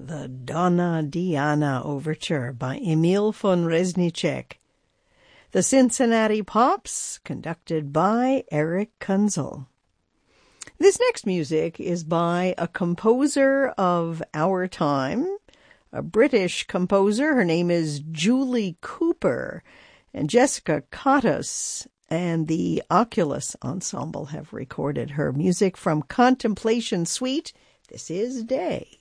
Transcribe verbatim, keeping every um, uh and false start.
the Donna Diana Overture by Emil von Reznicek. The Cincinnati Pops, conducted by Eric Kunzel. This next music is by a composer of our time, a British composer. Her name is Julie Cooper, and Jessica Cottas and the Oculus Ensemble have recorded her music from Contemplation Suite. This is Day.